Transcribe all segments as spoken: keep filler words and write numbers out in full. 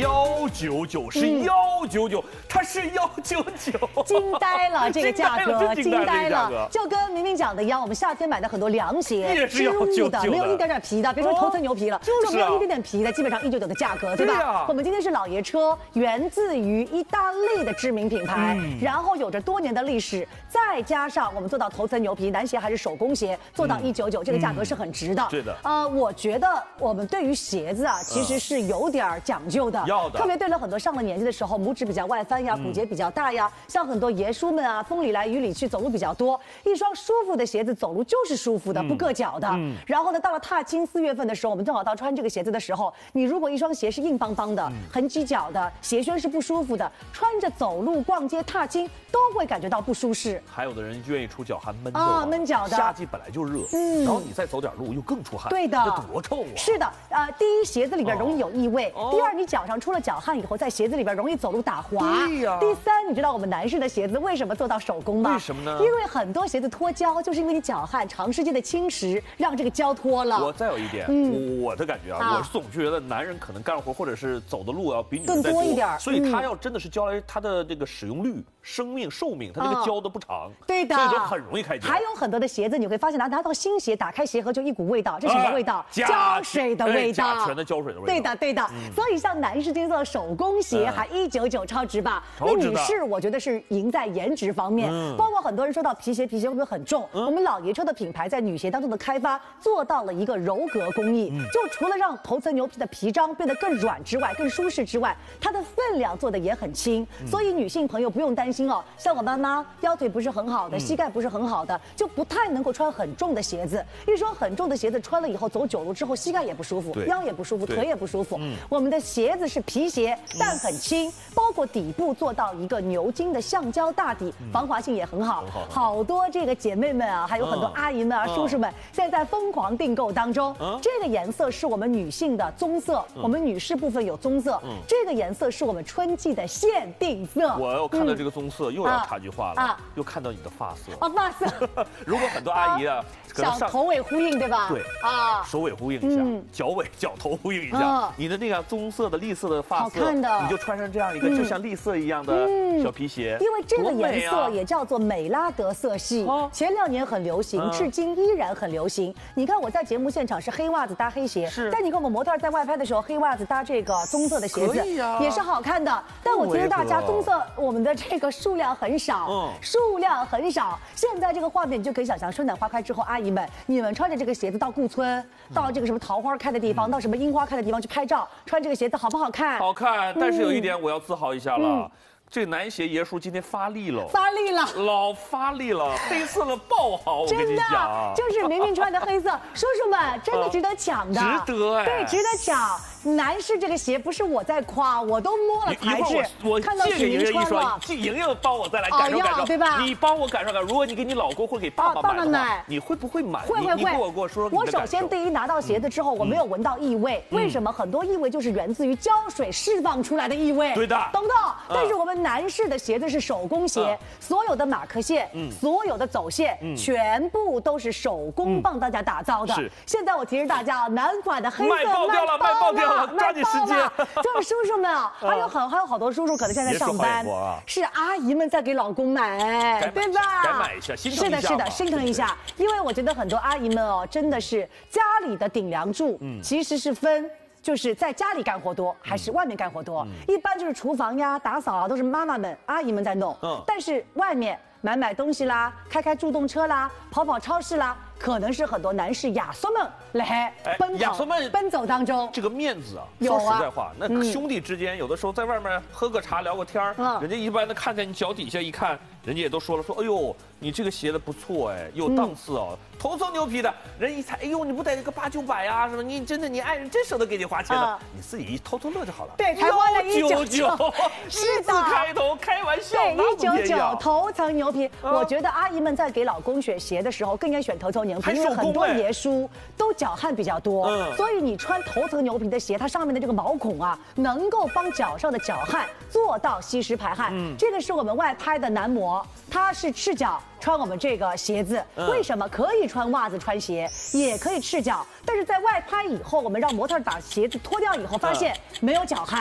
幺九九，是幺九九，它是幺九九， 惊呆了这个价格， 惊呆了， 就跟明明讲的一样，我们夏天买的很多凉鞋， 织物的，没有一点点皮的，别说头层牛皮了，就没有一点点皮的，基本上一九九的价格，对吧？我们今天是老爷车，源自于意大利的知名品牌，然后有着多年的历史，再加上我们做到头层牛皮，男鞋还是手工鞋，做到一九九，这个价格是很值的。 对的。 呃，我觉得我们对于鞋子啊，其实是有点讲究的， 要的。 特别对了很多上了年纪的时候，拇指比较外翻呀，骨节比较大呀，像很多爷叔们啊，风里来雨里去，走路比较多，一双舒服的鞋子走路就是舒服的，不硌脚的。然后呢，到了踏青四月份的时候，我们正好到穿这个鞋子的时候，你如果一双鞋是硬邦邦的、很挤脚的，鞋楦是不舒服的，穿着走路、逛街、踏青都会感觉到不舒适。 还有的人愿意出脚汗闷啊，闷脚的。 夏季本来就热，嗯，然后你再走点路又更出汗， 对的， 这多臭啊！ 是的，呃，第一，鞋子里边容易有异味；第二，你脚上出了脚汗以后，在鞋子里边容易走路打滑。 对呀。 第三，你知道我们男士的鞋子为什么做到手工吗？ 为什么呢？ 因为很多鞋子脱胶，就是因为你脚汗长时间的侵蚀，让这个胶脱了。 我再有一点，嗯，我的感觉啊，我总觉得男人可能干活或者是走的路要比女人更多一点， 所以他要真的是将来他的这个使用率、生命寿命，他这个胶都不长， 对的， 所以说很容易开胶。 还有很多的鞋子，你会发现拿拿到新鞋，打开鞋盒就一股味道，这是什么味道？胶水的味道， 甲醛的胶水的味道。 对的，对的。所以像男士今天做的手工鞋，还一九九超值吧？那女士我觉得是赢在颜值方面，包括很多人说到皮鞋，皮鞋会不会很重？我们老爷车的品牌在女鞋当中的开发做到了一个柔革工艺，就除了让头层牛皮的皮张变得更软之外，更舒适之外，它的分量做的也很轻，所以女性朋友不用担心哦。像我妈妈腰腿不是很好的，膝盖不是很好的，就不太能够穿很重的鞋子。一双很重的鞋子穿了以后，走久路之后，膝盖也不舒服，腰也不舒服，腿也不舒服。我们的鞋子是皮鞋，但很轻，包括底部做到一个牛筋的橡胶大底，防滑性也很好。好多这个姐妹们啊，还有很多阿姨们啊、叔叔们，现在在疯狂订购当中。这个颜色是我们女性的棕色，我们女士部分有棕色，这个颜色是我们春季的限定色。 我要看到这个棕色，又要插句话了，又看到你的发色。 啊，发色。 如果很多阿姨啊， 想头尾呼应，对吧？ 对啊，首尾呼应一下，脚尾脚头呼应一下。你的那个棕色的栗色的发色， 好看的， 你就穿上这样一个就像栗色一样的小皮鞋。 因为这个颜色也叫做美拉德色系，前两年很流行，至今依然很流行。你看我在节目现场是黑袜子搭黑鞋， 是。 但你看我们模特在外拍的时候，黑袜子搭这个棕色的鞋子，也是好看的。但我提示大家，棕色我们的这个数量很少，数量很少。现在这个画面你就可以想象，春暖花开之后，阿姨们，你们穿着这个鞋子到顾村，到这个什么桃花开的地方，到什么樱花开的地方去拍照，穿这个鞋子好不好看？ 好看，但是有一点我要自豪一下了。这男鞋爷叔今天发力了， 发力了， 老发力了，黑色的爆好，我跟你讲， 就是明明穿的黑色，叔叔们真的值得抢的， 值得哎， 对，值得抢。男士这个鞋不是我在夸，我都摸了材质， 我看到借给莹莹一双，莹莹帮我再来感受感受， 对吧？ 你帮我感受感受，如果你给你老公或者给爸爸买的话，你会不会买？ 会会会。 你给我跟我说说。 我首先第一拿到鞋子之后，我没有闻到异味，为什么？很多异味就是源自于胶水释放出来的异味， 对的， 懂不懂？但是我们男士的鞋子是手工鞋，所有的马克线，所有的走线，全部都是手工帮大家打造的。 是。 现在我提示大家，男款的黑色卖爆掉了，卖爆掉了，抓紧时间。 就是叔叔们啊，还有很还有好多叔叔可能现在上班，是阿姨们在给老公买，对吧？ 该买一下，心疼一下。 是的，是的，心疼一下。因为我觉得很多阿姨们哦，真的是家里的顶梁柱，其实是分。就是在家里干活多还是外面干活多？一般就是厨房呀、打扫啊，都是妈妈们、阿姨们在弄。嗯，但是外面买买东西啦、开开助动车啦、跑跑超市啦，可能是很多男士亚索们来奔跑、奔走当中。 这个面子啊，说实在话，那兄弟之间有的时候在外面喝个茶、聊个天儿，人家一般的看在你脚底下一看，人家也都说了说，哎呦，你这个鞋子不错哎，有档次哦。头层牛皮的人一猜，哎呦，你不得个八九百啊？什么？你真的，你爱人真舍得给你花钱的，你自己一偷偷乐就好了。 对，才花了一九九， 是的，开头开玩笑， 对，一九九头层牛皮。我觉得阿姨们在给老公选鞋的时候，更应该选头层牛皮，因为很多爷叔都脚汗比较多，所以你穿头层牛皮的鞋，它上面的这个毛孔啊，能够帮脚上的脚汗做到吸湿排汗。这个是我们外拍的男模，他是赤脚穿我们这个鞋子，为什么可以穿袜子穿鞋，也可以赤脚？但是在外拍以后，我们让模特把鞋子脱掉以后，发现没有脚汗。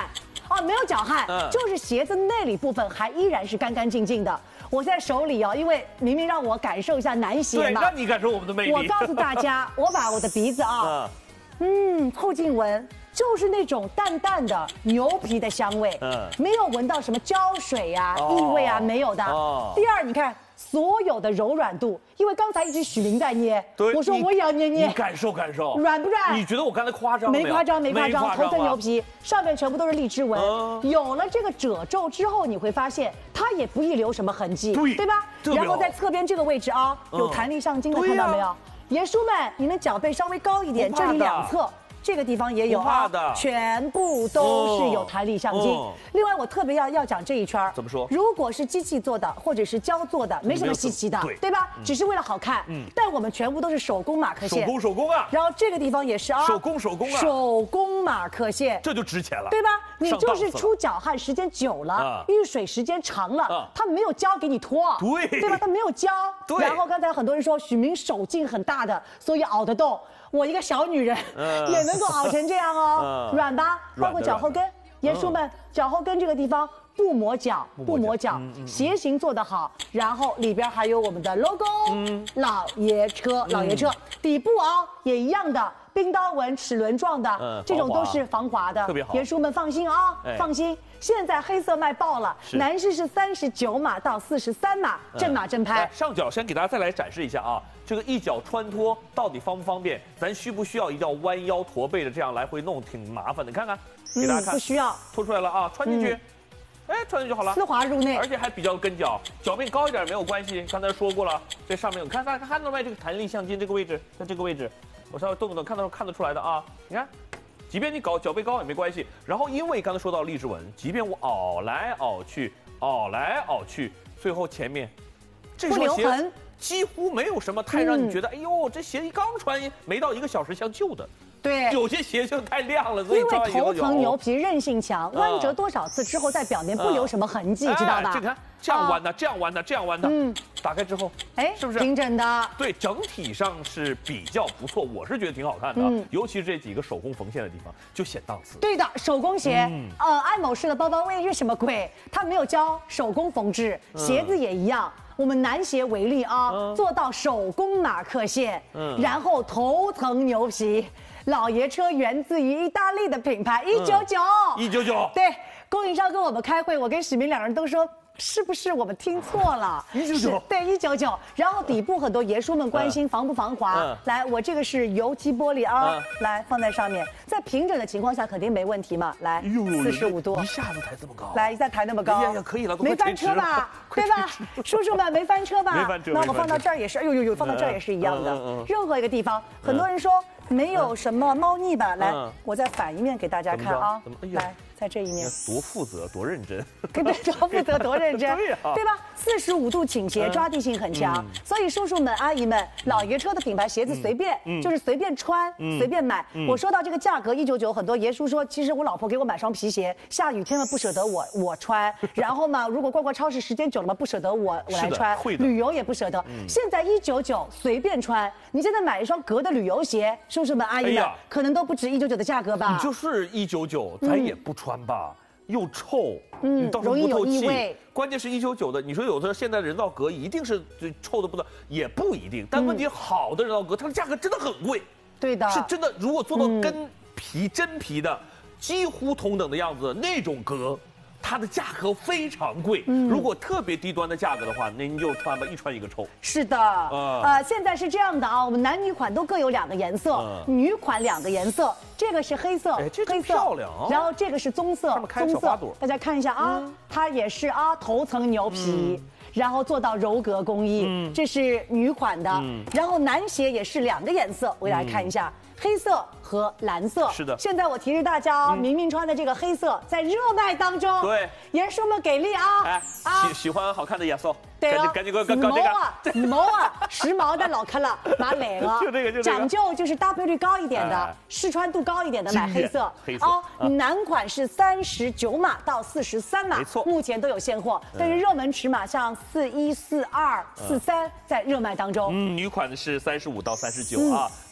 哦，没有脚汗，嗯、就是鞋子内里部分还依然是干干净净的。我在手里哦，因为明明让我感受一下男鞋嘛， 对，让你感受我们的魅力。 我告诉大家，我把我的鼻子啊，嗯，凑近闻。就是那种淡淡的牛皮的香味，嗯，没有闻到什么胶水呀、啊、异味啊，没有的。哦。第二，你看所有的柔软度，因为刚才一直许明在捏，对，我说我也要捏捏， 你感受感受， 软不软？ 你觉得我刚才夸张没夸张，没夸张，头层牛皮，上面全部都是荔枝纹。嗯、有了这个褶皱之后，你会发现它也不易留什么痕迹，对对吧？然后在侧边这个位置啊，有弹力上筋的，看到没有？爷叔们，你们脚背稍微高一点，这里两侧。这个地方也有啊，全部都是有弹力上筋。哦、另外，我特别要要讲这一圈怎么说？ 如果是机器做的或者是胶做的，没什么稀奇的，对, 对吧？嗯、只是为了好看。嗯。但我们全部都是手工马克线。 手工手工啊！ 然后这个地方也是啊， 手工手工啊， 手工马克线， 这就值钱了， 对吧？你就是出脚汗时间久了，啊、遇水时间长了，啊、它没有胶给你脱，对对吧？它没有胶。对。然后刚才很多人说许明手劲很大的，所以熬得动。我一个小女人、呃、也能够熬成这样哦，呃、软吧？包括脚后跟，爷叔们，脚后跟这个地方不磨脚，不磨脚，嗯嗯、鞋型做得好，然后里边还有我们的 logo，、嗯、老爷车，老爷车，嗯、底部啊也一样的。冰刀纹、齿轮状的，嗯、这种都是防滑的， 特别好。 爷叔们放心啊，哎、放心。现在黑色卖爆了，男士是三十九码到四十三码，正码正拍。 上脚先给大家再来展示一下啊，这个一脚穿脱到底方不方便？咱需不需要一定要弯腰驼背的这样来回弄，挺麻烦的。你看看，给大家看， 嗯、不需要， 脱出来了啊，穿进去。嗯哎，穿进去就好了， 丝滑入内， 而且还比较跟脚，脚面高一点没有关系。刚才说过了，这上面你看，大家看到没？这个弹力相筋这个位置，在这个位置，我稍微动一动，看到看得出来的啊。你看，即便你搞脚背高也没关系。然后因为刚才说到荔枝纹，即便我凹来凹去，凹来凹去，最后前面这双鞋几乎没有什么太让你觉得，嗯、哎呦，这鞋一刚穿没到一个小时像旧的。 对， 有些鞋就太亮了，所以因为头层牛皮韧性强，弯折多少次之后，在表面不留什么痕迹，知道吧？ 这看这样弯的，这样弯的，这样弯的，嗯，打开之后，哎，是不是挺整的？ 对，整体上是比较不错，我是觉得挺好看的，嗯，尤其是这几个手工缝线的地方，就显档次。 对的，手工鞋，呃，爱某式的包包为日什么鬼？它没有教手工缝制，鞋子也一样。我们男鞋为例啊，做到手工马克线，嗯，然后头层牛皮。老爷车源自于意大利的品牌一九九， 一九九， 对，供应商跟我们开会，我跟许明两人都说。是不是我们听错了？ 一九九， 对，一九九。然后底部很多爷叔们关心防不防滑，嗯、来，我这个是油漆玻璃啊，嗯、来放在上面，在平整的情况下肯定没问题嘛。来，四十五度， 一下子抬这么高， 来，再抬那么高， 哎呀，可以了， 没翻车吧？对吧？叔叔们没翻车吧？ 没翻车。 那我放到这儿也是，哎呦呦呦，放到这儿也是一样的。嗯、任何一个地方，很多人说没有什么猫腻吧？来，我再反一面给大家看啊，来。在这一面多负责多认真， 对对，多负责多认真，对, 啊、对吧？四十五度倾斜，抓地性很强，嗯、所以叔叔们阿姨们，老爷车的品牌鞋子随便，嗯、就是随便穿，嗯、随便买。嗯、我说到这个价格一九九，很多爷叔说，其实我老婆给我买双皮鞋，下雨天了不舍得我我穿，然后嘛，如果逛逛超市时间久了嘛，不舍得我我来穿，旅游也不舍得。嗯、现在一九九随便穿，你现在买一双格的旅游鞋，叔叔们阿姨们、哎、可能都不止一九九的价格吧？ 你就是一九九，咱也不穿。穿吧，又臭， 嗯，容易有异味。 关键是一九九的，你说有的现在人造革一定是臭的不得，也不一定。但问题好的人造革，它的价格真的很贵。 对的， 是真的。如果做到跟皮、嗯、真皮的，几乎同等的样子那种革。它的价格非常贵，嗯、如果特别低端的价格的话，那您就穿吧，一穿一个臭。 是的，呃, 呃，现在是这样的啊，我们男女款都各有两个颜色，嗯、女款两个颜色，这个是黑色， 哎，这黑色漂亮、哦。 然后这个是棕色， 棕色， 大家看一下啊，嗯、它也是啊，头层牛皮。嗯然后做到柔革工艺，嗯、这是女款的。嗯、然后男鞋也是两个颜色，我给大家看一下，嗯、黑色和蓝色。 是的。 现在我提示大家哦，嗯、明明穿的这个黑色在热卖当中。 对。 爷叔们给力啊！ 哎，啊，喜喜欢好看的颜色。 对啊，赶紧给我搞这个。 毛啊，毛啊，时髦的老看了，买哪个？ 就这个，就这个。 讲究就是搭配率高一点的，试穿度高一点的买黑色。 黑色。 哦，男款是三十九码到四十三码， 没错， 目前都有现货。但是热门尺码像四一、四二、四三在热卖当中。 嗯，女款的是三十五到三十九啊。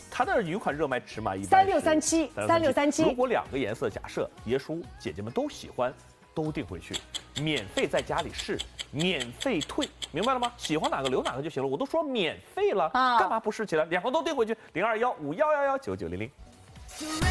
它的有款热卖尺码一般三六三七，三六三七。 如果两个颜色假设爷叔姐姐们都喜欢，都订回去，免费在家里试，免费退，明白了吗？喜欢哪个留哪个就行了。我都说免费了，啊、干嘛不试起来？两个都订回去，零二幺五幺幺幺九九零零。